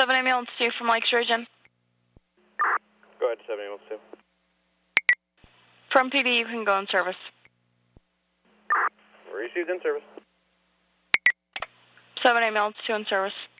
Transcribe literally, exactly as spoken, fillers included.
seven ambulance two from Lakes Region. Go ahead, seven ambulance two. From P D, you can go in service. Received in service. seven ambulance two in service.